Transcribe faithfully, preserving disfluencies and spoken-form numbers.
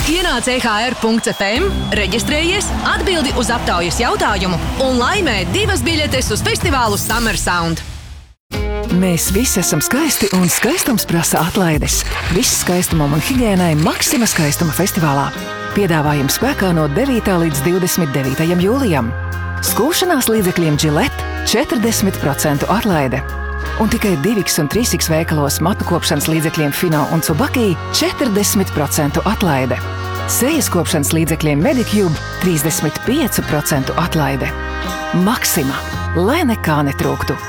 Ienāc e ha er punkts ef em, reģistrējies, atbildi uz aptaujas jautājumu un laimē divas biļetes uz festivālu Summer Sound. Mēs visi esam skaisti un skaistums prasa atlaides. Viss skaistumam un higiēnai Maxima skaistuma festivālā. Piedāvājums spēkā no devītā līdz divdesmit devītajam jūlijam. Skūšanās līdzekļiem Gillette četrdesmit procentu atlaide. Un tikai divi un trīs veikalos matu kopšanas līdzekļiem Fino un Tsubaki četrdesmit procentu atlaide. Sejas kopšanas līdzekļiem Medicube trīsdesmit pieci procenti atlaide. Maxima, lai nekā netrūktu.